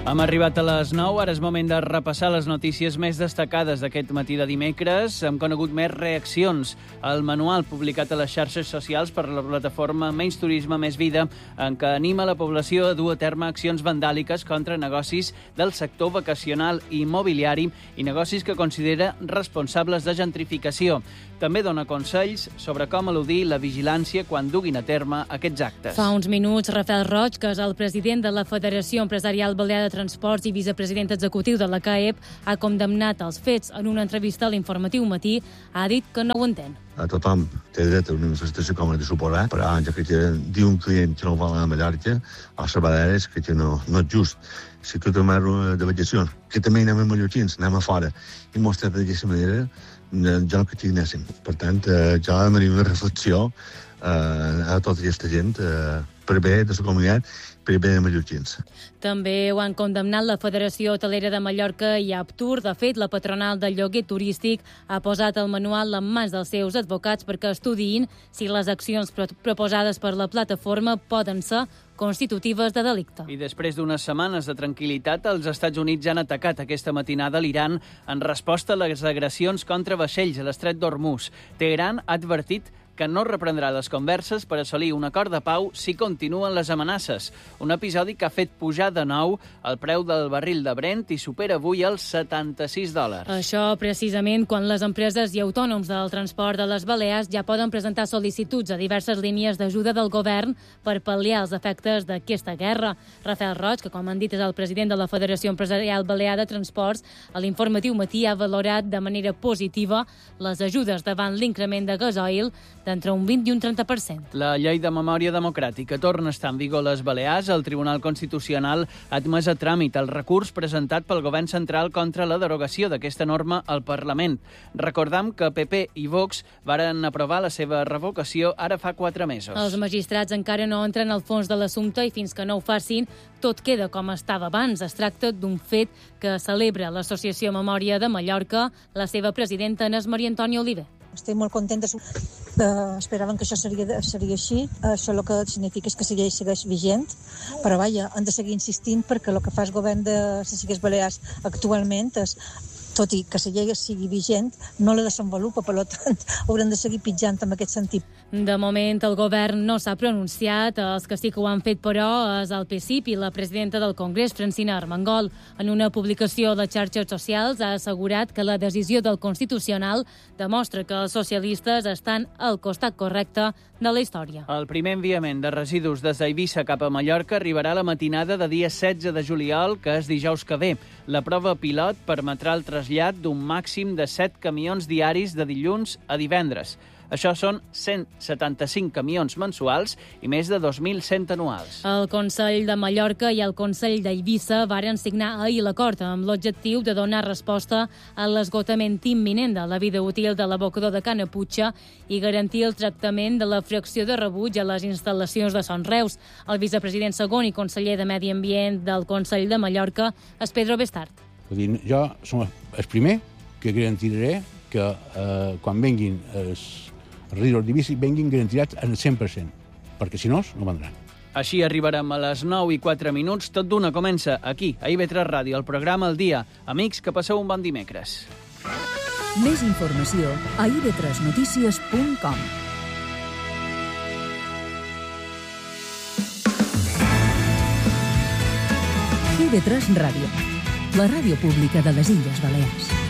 Hem arribat a les 9, ara és moment de repassar les notícies més destacades d'aquest matí de dimecres. Hem conegut més reaccions al manual publicat a les xarxes socials per la plataforma Menys Turisme, Més Vida, en què anima la població a dur a terme accions vandàliques contra negocis del sector vacacional i immobiliari i negocis que considera responsables de gentrificació. També dona consells sobre com eludir la vigilància quan duguin a terme aquests actes. Fa uns minuts, Rafael Roig, que és el president de la Federació Empresarial Balear de Transports i vicepresident executiu de la CAEP, ha condemnat els fets. En una entrevista a l'Informatiu Matí ha dit que no ho entén. A tothom té dret a una manifestació com la de suposar, però ja que diu un client que no vol anar a Mallorca, a les Balears, que no és just. Si que tomem de vacacions, que també anem a mallorquins, anem a fora, i mostrar d'aquesta manera, jo no que tinguéssim. Per tant, jo demanaria una reflexió a tota aquesta gent per bé de la comunitat, per bé de mallorquins. També ho han condemnat la Federació Hotelera de Mallorca i Aptur. De fet, la patronal del lloguer turístic ha posat el manual en mans dels seus advocats perquè estudiïn si les accions proposades per la plataforma poden ser constitutives de delicte. I després d'unes setmanes de tranquil·litat, els Estats Units han atacat aquesta matinada l'Iran en resposta a les agressions contra vaixells a l'estret d'Hormuz. Teheran ha advertit que no reprendrà les converses per assolir un acord de pau si continuen les amenaces. Un episodi que ha fet pujar de nou el preu del barril de Brent i supera avui els $76. Això precisament quan les empreses i autònoms del transport de les Balears ja poden presentar sol·licituds a diverses línies d'ajuda del govern per pal·liar els efectes d'aquesta guerra. Rafael Roig, que com han dit és el president de la Federació Empresarial Balear de Transports, a l'Informatiu Matí ha valorat de manera positiva les ajudes davant l'increment de gasoil d'entre un 20 i un 30%. La llei de memòria democràtica torna a estar en vigor a les Balears. El Tribunal Constitucional ha admès a tràmit el recurs presentat pel Govern Central contra la derogació d'aquesta norma al Parlament. Recordam que PP i Vox varen aprovar la seva revocació ara fa 4 mesos. Els magistrats encara no entren al fons de l'assumpte i fins que no ho facin, tot queda com estava abans. Es tracta d'un fet que celebra l'Associació Memòria de Mallorca. La seva presidenta n'és Maria Antònia Oliver. Estic molt contenta. Esperaven que això seria així. Això el que significa és que segueix vigent. Però vaja, han de seguir insistint perquè el que fa el govern de les Illes Balears actualment és, tot i que la llei sigui vigent, no la desenvolupa, per tant, haurem de seguir pitjant en aquest sentit. De moment, el govern no s'ha pronunciat. Els que sí que ho han fet, però, és el PSIP i la presidenta del Congrés, Francina Armengol. En una publicació a les xarxes socials ha assegurat que la decisió del Constitucional demostra que els socialistes estan al costat correcte de la història. El primer enviament de residus des d'Eivissa cap a Mallorca arribarà la matinada de dia 16 de juliol, que és dijous que ve. La prova pilot permetrà el trasllat d'un màxim de 7 camions diaris de dilluns a divendres. Això són 175 camions mensuals i més de 2.100 anuals. El Consell de Mallorca i el Consell d'Eivissa varen signar ahir l'acord amb l'objectiu de donar resposta a l'esgotament imminent de la vida útil de l'abocador de Canaputxa i garantir el tractament de la fracció de rebuig a les instal·lacions de Son Reus. El vicepresident segon i conseller de Medi Ambient del Consell de Mallorca és Pedro Bestart. Jo som el primer que garantiré que quan venguin els residus de bici venguin garantirats al 100%, perquè si no, no vendran. Així arribarem a les 9:04. Tot d'una comença aquí, a IB3 Ràdio, el programa El Dia. Amics, que passeu un bon dimecres. Més informació a ib3notícies.com. IB3 Ràdio, la ràdio pública de les Illes Balears.